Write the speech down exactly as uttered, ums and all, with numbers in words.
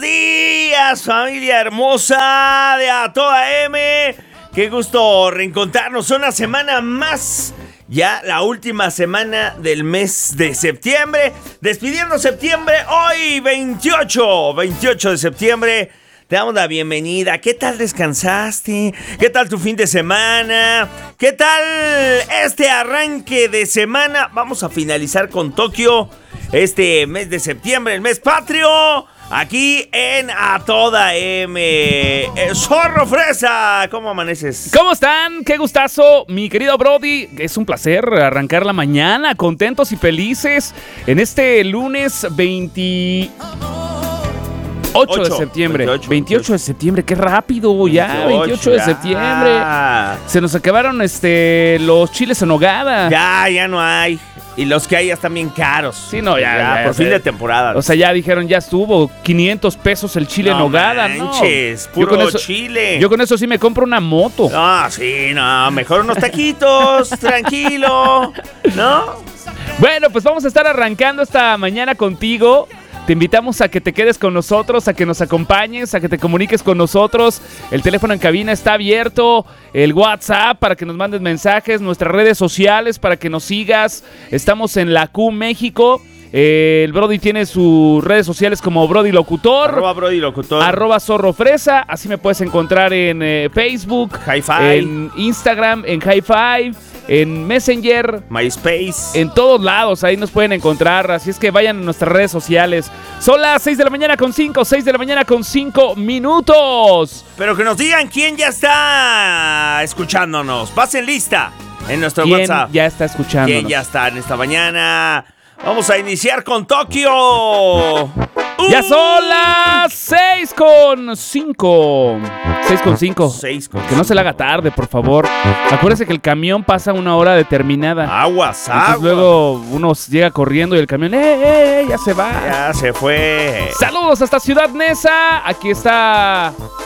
días, familia hermosa de A Toda M. Qué gusto reencontrarnos una semana más. Ya la última semana del mes de septiembre. Despidiendo septiembre hoy, veintiocho de septiembre. Te damos la bienvenida. ¿Qué tal descansaste? ¿Qué tal tu fin de semana? ¿Qué tal este arranque de semana? Vamos a finalizar con Tokio este mes de septiembre, el mes patrio. Aquí en A Toda M. Eh, Zorro Fresa, ¿cómo amaneces? ¿Cómo están? Qué gustazo, mi querido Brody. Es un placer arrancar la mañana contentos y felices en este lunes veintiocho de septiembre. veintiocho, veintiocho de septiembre, qué rápido ya. veintiocho de septiembre. Se nos acabaron este los chiles en nogada. Ya, ya no hay. Y los que hay ya están bien caros. Sí, no, ya, ya, ya por ya, fin ya. de temporada. O sea, ya dijeron, ya estuvo, quinientos pesos el chile no en nogada, ¿no? manches, Yo puro con eso, chile. Yo con eso sí me compro una moto. No, sí, no, mejor unos taquitos, tranquilo, ¿no? Bueno, pues vamos a estar arrancando esta mañana contigo. Te invitamos a que te quedes con nosotros, a que nos acompañes, a que te comuniques con nosotros. El teléfono en cabina está abierto, el WhatsApp para que nos mandes mensajes, nuestras redes sociales para que nos sigas. Estamos en la Q México. Eh, el Brody tiene sus redes sociales como Brody Locutor. Arroba Brody Locutor. Arroba Zorro Fresa. Así me puedes encontrar en eh, Facebook, Hi-Fi, en Instagram, en Hi-Fi, en Messenger, MySpace. en todos lados, ahí nos pueden encontrar. Así es que vayan a nuestras redes sociales. Son las seis de la mañana con cinco, seis de la mañana con cinco minutos. Pero que nos digan quién ya está escuchándonos. Pasen lista en nuestro ¿Quién WhatsApp. ya está escuchándonos? ¿Quién ya está en esta mañana? Vamos a iniciar con Tokio. Ya son las seis con cinco. seis con cinco. seis con Que no se le haga tarde, por favor. Acuérdese que el camión pasa una hora determinada. Aguas, Entonces aguas. luego uno llega corriendo y el camión, ¡eh, eh, eh! Ya se va. Ya se fue. Saludos hasta Ciudad Neza. Aquí está